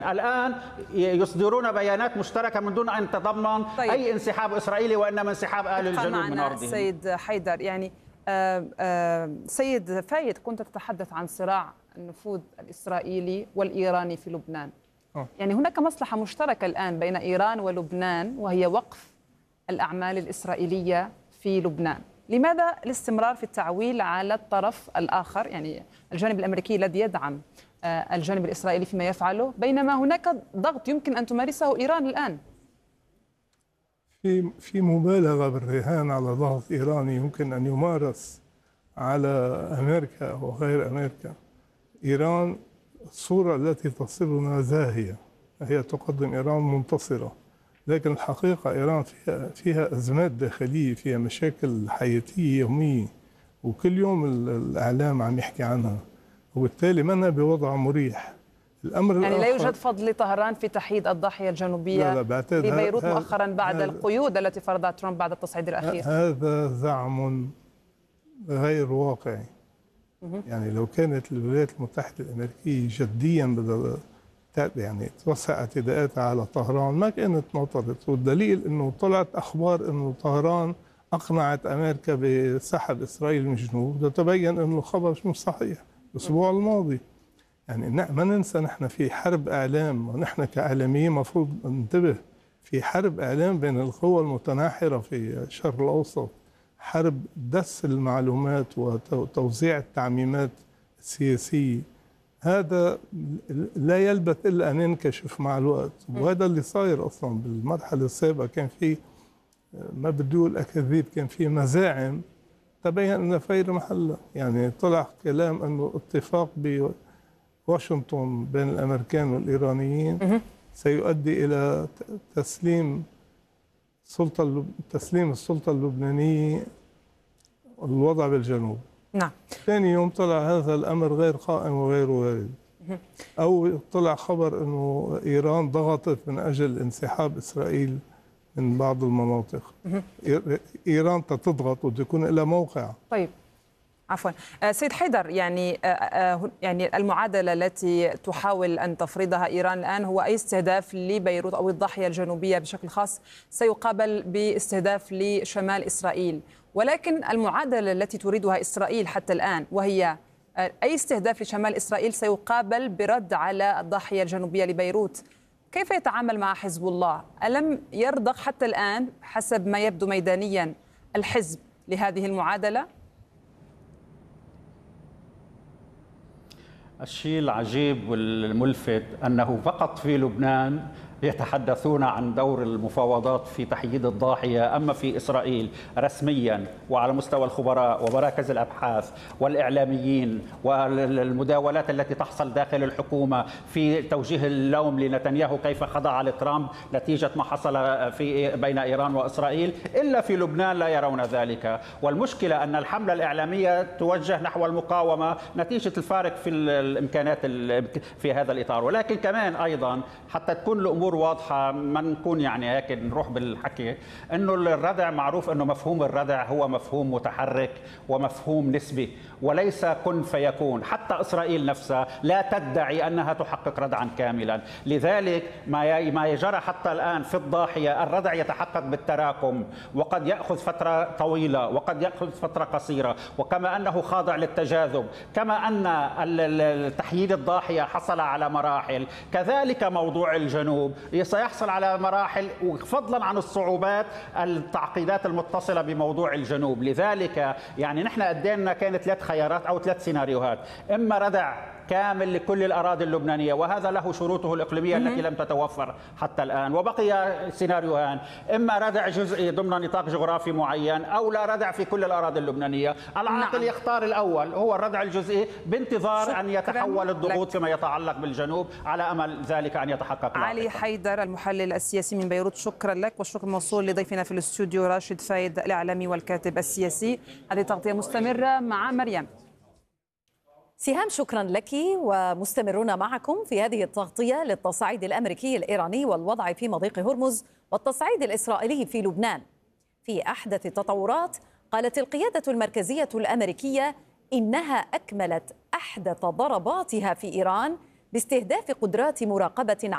الآن يصدرون بيانات مشتركة من دون أن تتضمن أي انسحاب إسرائيلي، وإنما انسحاب أهل الجنوب من أرضهم. سيد حيدر، يعني سيد فايد، كنت تتحدث عن صراع النفوذ الإسرائيلي والإيراني في لبنان. يعني هناك مصلحة مشتركة الآن بين إيران ولبنان، وهي وقف الأعمال الإسرائيلية في لبنان. لماذا الاستمرار في التعويل على الطرف الآخر، يعني الجانب الأمريكي الذي يدعم الجانب الإسرائيلي فيما يفعله، بينما هناك ضغط يمكن أن تمارسه إيران الآن؟ في مبالغة بالرهان على ضغط إيراني يمكن أن يمارس على أمريكا وغير أمريكا. إيران الصورة التي تصلنا زاهية، هي تقدم إيران منتصرة، لكن الحقيقة إيران فيها أزمات داخلية، فيها مشاكل حياتية يومية، وكل يوم الإعلام عم يحكي عنها، وبالتالي منها بوضع مريح. الأمر يعني لا يوجد فضل لطهران في تحييد الضاحية الجنوبية لبيروت مؤخرا بعد القيود التي فرضها ترامب بعد التصعيد الأخير؟ هذا زعم غير واقعي. يعني لو كانت الولايات المتحدة الأمريكية جديا بدها يعني توسع اعتداءاتها على طهران ما كانت نطرت، والدليل انه طلعت اخبار انه طهران اقنعت امريكا بسحب اسرائيل من الجنوب، وتبين انه الخبر مش صحيح الاسبوع الماضي. يعني ما ننسى نحن في حرب اعلام، ونحن كاعلاميين المفروض ننتبه، في حرب اعلام بين القوى المتناحره في الشرق الاوسط، حرب دس المعلومات وتوزيع التعميمات السياسيه. هذا لا يلبث إلا أن ينكشف مع الوقت، وهذا اللي صاير أصلا بالمرحلة السابقة. كان في، ما بدي أقول أكاذيب، كان في مزاعم تبين أنها غير محلها. يعني طلع كلام أنه اتفاق بواشنطن بين الأمريكان والإيرانيين سيؤدي إلى تسليم السلطة اللبنانية الوضع بالجنوب. نعم. ثاني يوم طلع هذا الأمر غير قائم وغير وارد، أو طلع خبر أنه إيران ضغطت من أجل انسحاب إسرائيل من بعض المناطق. إيران تضغط وبده يكون لها موقع. طيب، عفوا سيد حيدر، يعني المعادلة التي تحاول أن تفرضها إيران الآن هو أي استهداف لبيروت أو الضاحية الجنوبية بشكل خاص سيقابل باستهداف لشمال إسرائيل، ولكن المعادلة التي تريدها إسرائيل حتى الآن، وهي أي استهداف لشمال إسرائيل سيقابل برد على الضاحية الجنوبية لبيروت. كيف يتعامل مع حزب الله؟ ألم يرضخ حتى الآن حسب ما يبدو ميدانيا الحزب لهذه المعادلة؟ الشيء العجيب والملفت أنه فقط في لبنان يتحدثون عن دور المفاوضات في تحييد الضاحية، أما في إسرائيل رسميا وعلى مستوى الخبراء ومراكز الأبحاث والإعلاميين والمداولات التي تحصل داخل الحكومة في توجيه اللوم لنتنياهو كيف خضع لترامب نتيجة ما حصل في بين إيران وإسرائيل، إلا في لبنان لا يرون ذلك. والمشكلة أن الحملة الإعلامية توجه نحو المقاومة نتيجة الفارق في الإمكانات في هذا الإطار. ولكن كمان أيضا حتى تكون الأمور واضحة، ما نكون يعني هيك نروح بالحكي، انه الردع معروف انه مفهوم الردع هو مفهوم متحرك ومفهوم نسبي وليس كن فيكون. حتى اسرائيل نفسها لا تدعي انها تحقق ردعا كاملا، لذلك ما يجرى حتى الان في الضاحية الردع يتحقق بالتراكم، وقد ياخذ فترة طويلة وقد ياخذ فترة قصيرة، وكما انه خاضع للتجاذب، كما ان تحييد الضاحية حصل على مراحل، كذلك موضوع الجنوب سيحصل على مراحل، فضلا عن الصعوبات التعقيدات المتصلة بموضوع الجنوب. لذلك يعني نحن قدامنا كانت 3 خيارات أو 3 سيناريوهات: إما ردع كامل لكل الأراضي اللبنانية، وهذا له شروطه الإقليمية التي لم تتوفر حتى الآن، وبقي سيناريوهان: إما ردع جزئي ضمن نطاق جغرافي معين، أو لا ردع في كل الأراضي اللبنانية. العاقل يختار الأول، هو الردع الجزئي، بانتظار أن يتحول الضغوط فيما يتعلق بالجنوب على أمل ذلك أن يتحقق. علي حيدر المحلل السياسي من بيروت، شكرا لك، والشكر موصول لضيفنا في الاستوديو راشد فايد الإعلامي والكاتب السياسي. هذه تغطية مستمرة مع مريم. سهام، شكرا لك، ومستمرون معكم في هذه التغطية للتصعيد الأمريكي الإيراني والوضع في مضيق هرمز والتصعيد الإسرائيلي في لبنان. في أحدث التطورات قالت القيادة المركزية الأمريكية إنها أكملت أحدث ضرباتها في إيران باستهداف قدرات مراقبة